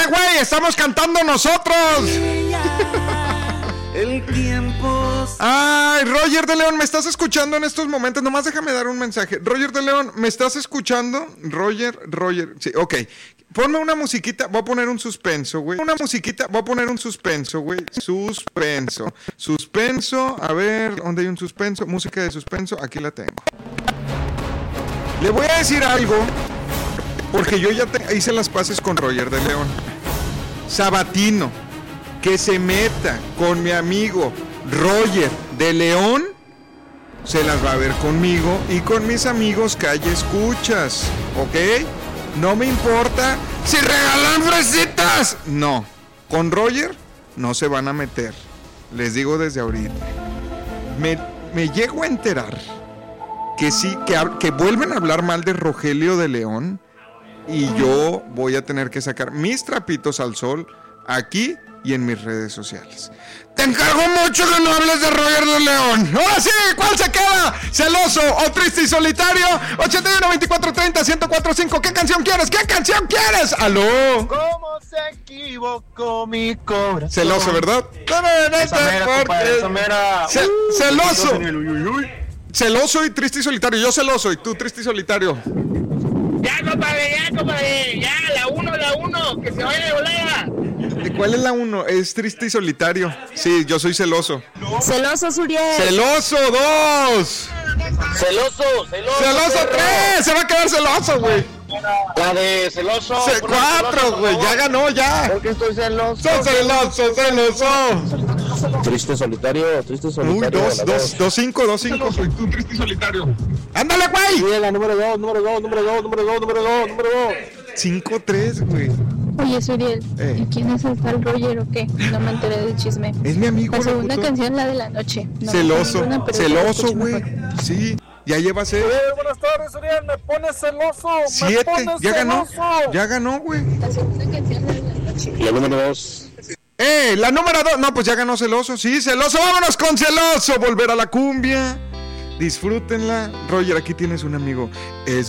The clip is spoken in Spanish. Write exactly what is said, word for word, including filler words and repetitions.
güey! ¡Estamos cantando nosotros! El tiempo. Ay, Roger de León, ¿me estás escuchando en estos momentos? Nomás déjame dar un mensaje. Roger de León, ¿me estás escuchando? Roger, Roger, sí, ok. Ponme una musiquita, voy a poner un suspenso, güey. Una musiquita, voy a poner un suspenso, güey. Suspenso. Suspenso, a ver, ¿dónde hay un suspenso? Música de suspenso, aquí la tengo. Le voy a decir algo, porque yo ya te, hice las paces con Roger de León. Sabatino, que se meta con mi amigo Roger de León, se las va a ver conmigo y con mis amigos Calle Escuchas, ¿ok? No me importa si regalan fresitas. No, con Roger no se van a meter. Les digo desde ahorita. Me, me llego a enterar que sí, que, que vuelven a hablar mal de Rogelio de León y yo voy a tener que sacar mis trapitos al sol aquí y en mis redes sociales. Te encargo mucho que no hables de Roger de León. Ahora sí, ¿cuál se queda? ¿Celoso o triste y solitario? ochenta y uno, veinticuatro, treinta, ciento cuatro punto cinco. ¿Qué canción quieres? ¿Qué canción quieres? ¡Aló! ¿Cómo se equivocó mi corazón? Celoso, ¿verdad? Esa mera, compadre, esa mera. Ce- celoso. Celoso y triste y solitario. Yo celoso y tú triste y solitario. Ya, compadre, ya, compadre. Ya, la uno, la uno. Que se vaya de volada. ¿Cuál es la uno? Es triste y solitario. Sí, yo soy celoso. Celoso, Suriel. ¡Celoso dos! Celoso, celoso. ¡Celoso tres! Se va a quedar celoso, güey. La de celoso. Ce- cuatro, güey. Ya ganó, ya. Porque estoy celoso. Soy celoso, celoso. Triste solitario, triste Uy, solitario. dos, la dos, dos, cinco, dos, cinco. Soy tú triste y solitario. ¡Ándale, güey! Sí, la número dos, número dos, número dos, número dos, número dos, número dos. Cinco, tres, güey. Oye, Suriel, Eh. ¿y quién es el tal Roger o qué? No me enteré del chisme. Es mi amigo. La segunda locutor. canción, la de la noche. No me Celoso, acuerdo ninguna, pero celoso, escucho güey. mejor. Sí, ya lleva seis. Eh, buenas tardes, Uriel, me pones celoso. Me Siete, pones ya ganó. celoso. Ya ganó, güey. La segunda canción, la de la noche. La número dos. ¡Eh! La número dos. No, pues ya ganó celoso. Sí, celoso. Vámonos con celoso. Volver a la cumbia. Disfrútenla. Roger, aquí tienes un amigo. Es